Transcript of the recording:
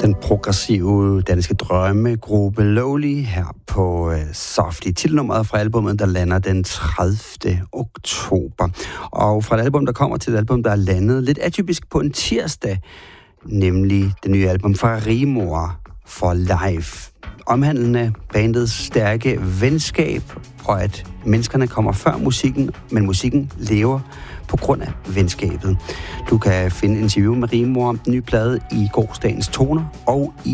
den progressive danske drømmegruppe Lowly her på Softy. Titelnummeret fra albumet, der lander den 30. oktober. Og fra et album, der kommer til et album, der er landet lidt atypisk på en tirsdag, nemlig det nye album fra Rimor for Life. Omhandlende bandets stærke venskab, og at menneskerne kommer før musikken, men musikken lever på grund af venskabet. Du kan finde interview med Rimor om den nye plade i gårsdagens toner og i